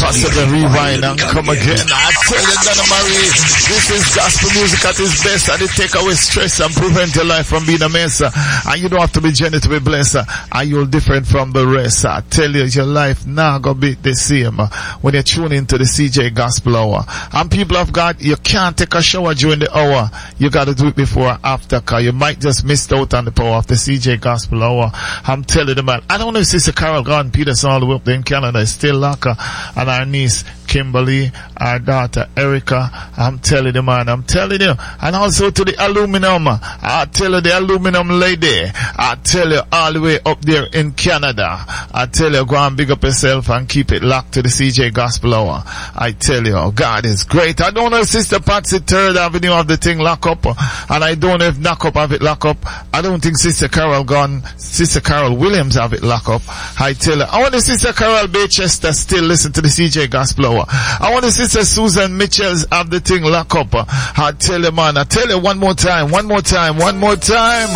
Ambassador Rewind and come again. I tell you, Donna Marie, this is gospel music at its best, and it take away stress and prevent your life from being a mess. And you don't have to be Jenny to be blessed. And you're different from the rest. I tell you, your life now gonna be the same when you tune into the CJ Gospel Hour. And people of God, you can't take a shower during the hour. You gotta do it before or after, cause you might just miss out on the power of the CJ Gospel Hour. I'm telling you, man. I don't know if Sister Carol Gordon Peterson all the way up there in Canada is still locker, and our niece Kimberly, our daughter Erica. I'm telling you, man. I'm telling you. And also to the aluminum. I tell you, the aluminum lady. I tell you, all the way up there in Canada. I tell you, go and big up yourself and keep it locked to the CJ Gospel Hour. I tell you, God is great. I don't know if Sister Patsy 3rd Avenue have the thing lock up, and I don't know if Knock Up have it lock up. I don't think Sister Carol Williams have it lock up. I tell you, I want the Sister Carol Baychester still listen to the CJ Gospel Hour. I want the Sister Susan Mitchells have the thing lock up. I tell you, man, I tell you one more time.